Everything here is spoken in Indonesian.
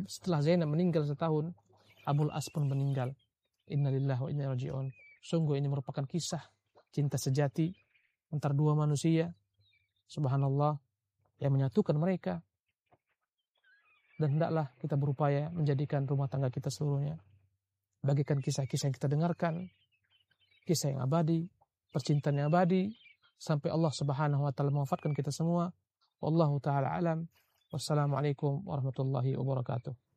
Setelah Zainab meninggal setahun, Abul As pun meninggal. Innalillahi wa inna ilaihi raji'un. Sungguh ini merupakan kisah cinta sejati antara dua manusia, subhanallah, yang menyatukan mereka. Dan hendaklah kita berupaya menjadikan rumah tangga kita seluruhnya bagikan kisah-kisah yang kita dengarkan, kisah yang abadi, percintaan yang abadi, sampai Allah subhanahu wa ta'ala mewafatkan kita semua. Wallahu ta'ala alam. Wassalamualaikum warahmatullahi wabarakatuh.